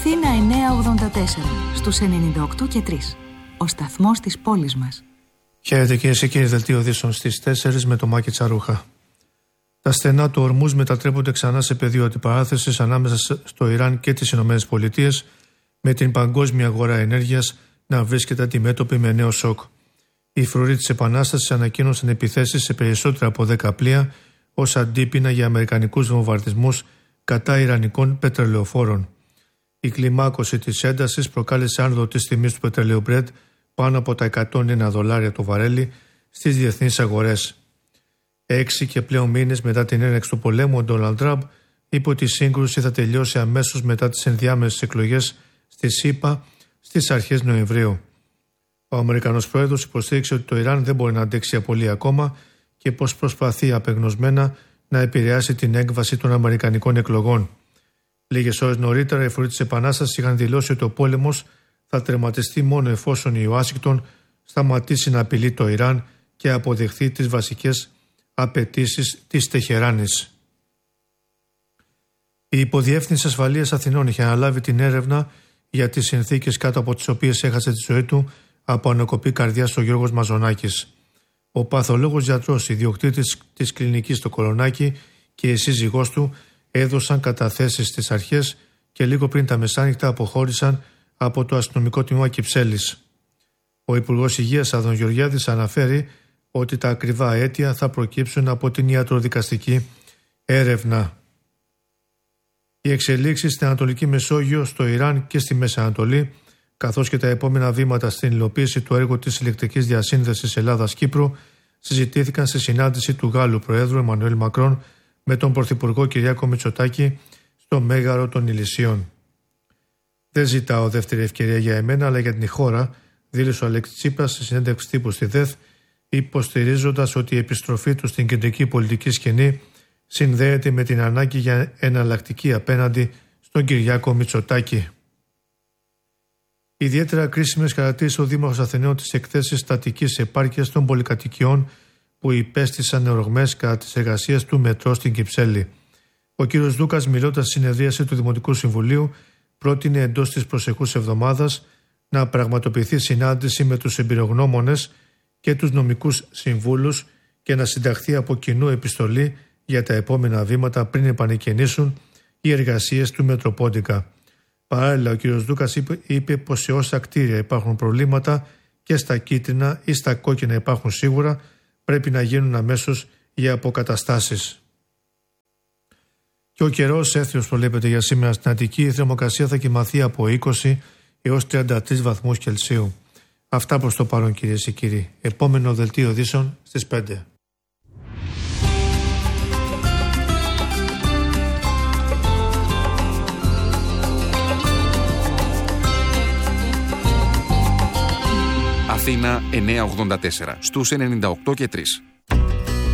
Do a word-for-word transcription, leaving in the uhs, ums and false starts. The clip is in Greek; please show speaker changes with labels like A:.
A: Αθήνα εννιακόσια ογδόντα τέσσερα, στους ενενήντα οκτώ και τρία. Ο σταθμός της πόλης μας.
B: Χαίρετε κυρίες και κύριοι, δελτίο ειδήσεων στις τέσσερις με το Μάκη Τσαρούχα. Τα στενά του Ορμούζ μετατρέπονται ξανά σε πεδίο αντιπαράθεσης ανάμεσα στο Ιράν και τις ΗΠΑ, με την παγκόσμια αγορά ενέργειας να βρίσκεται αντιμέτωπη με νέο σοκ. Οι φρουροί της Επανάστασης ανακοίνωσαν επιθέσεις σε περισσότερα από δέκα πλοία ως αντίπεινα για αμερικανικούς βομβαρδισμούς κατά ιρανικών πετρελαιοφόρων. Η κλιμάκωση της έντασης προκάλεσε άνοδο της τιμής του πετρελαίου Brent πάνω από τα εκατόν ένα δολάρια το βαρέλι στις διεθνείς αγορές. Έξι και πλέον μήνες μετά την έναρξη του πολέμου, ο Ντόναλντ Τραμπ είπε ότι η σύγκρουση θα τελειώσει αμέσως μετά τις ενδιάμεσες εκλογές στη ΣΥΠΑ στις αρχές Νοεμβρίου. Ο Αμερικανός πρόεδρος υποστήριξε ότι το Ιράν δεν μπορεί να αντέξει για πολύ ακόμα και πως προσπαθεί απεγνωσμένα να επηρεάσει την έκβαση των αμερικανικών εκλογών. Λίγες ώρες νωρίτερα, οι φρουροί της Επανάστασης είχαν δηλώσει ότι ο πόλεμος θα τερματιστεί μόνο εφόσον η Ουάσιγκτον σταματήσει να απειλεί το Ιράν και αποδεχθεί τις βασικές απαιτήσεις της Τεχεράνης. Η Υποδιεύθυνση Ασφαλείας Αθηνών είχε αναλάβει την έρευνα για τις συνθήκες κάτω από τις οποίες έχασε τη ζωή του από ανακοπή καρδιάς ο Γιώργος Μαζονάκης. Ο παθολόγος γιατρός, ιδιοκτήτης της κλινικής στο Κολονάκι και η σύζυγός του έδωσαν καταθέσεις στις αρχές και λίγο πριν τα μεσάνυχτα αποχώρησαν από το αστυνομικό τμήμα Κυψέλης. Ο Υπουργός Υγείας Άδων Γεωργιάδης αναφέρει ότι τα ακριβά αίτια θα προκύψουν από την ιατροδικαστική έρευνα. Οι εξελίξεις στην Ανατολική Μεσόγειο, στο Ιράν και στη Μέση Ανατολή, καθώς και τα επόμενα βήματα στην υλοποίηση του έργου της ηλεκτρικής διασύνδεσης Ελλάδας-Κύπρου, συζητήθηκαν στη συνάντηση του Γάλλου Προέδρου Εμμανουέλ Μακρόν με τον Πρωθυπουργό Κυριάκο Μητσοτάκη στο Μέγαρο των Ηλυσίων. «Δεν ζητάω δεύτερη ευκαιρία για εμένα, αλλά για την χώρα», δήλωσε ο Αλέξης Τσίπρας σε συνέντευξη τύπου στη ΔΕΘ, υποστηρίζοντας ότι η επιστροφή του στην κεντρική πολιτική σκηνή συνδέεται με την ανάγκη για εναλλακτική απέναντι στον Κυριάκο Μητσοτάκη. Ιδιαίτερα κρίσιμες χαρακτήρισε ο Δήμαρχος Αθηναίων τις εκθέσεις στατικής επάρκειας των πολυκατοικιών που υπέστησαν ορογμές κατά τις εργασίες του μετρό στην Κυψέλη. Ο κ. Δούκας, μιλώντας στη συνεδρίαση του Δημοτικού Συμβουλίου, πρότεινε εντός της προσεχούς εβδομάδας να πραγματοποιηθεί συνάντηση με τους εμπειρογνώμονες και τους νομικούς συμβούλους και να συνταχθεί από κοινού επιστολή για τα επόμενα βήματα πριν επανεκκινήσουν οι εργασίες του Μετροπόντικα. Παράλληλα, ο κ. Δούκας είπε, είπε πως σε όσα κτίρια υπάρχουν προβλήματα και στα κίτρινα ή στα κόκκινα υπάρχουν σίγουρα, πρέπει να γίνουν αμέσως για αποκαταστάσεις. Και ο καιρός έθριος προβλέπεται για σήμερα στην Αττική. Η θερμοκρασία θα κυμαθεί από είκοσι έως τριάντα τρεις βαθμούς Κελσίου. Αυτά προς το παρόν, κυρίες και κύριοι. Επόμενο δελτίο ειδήσεων στις πέντε.
C: Αθήνα εννιακόσια ογδόντα τέσσερα στους ενενήντα οκτώ και τρία.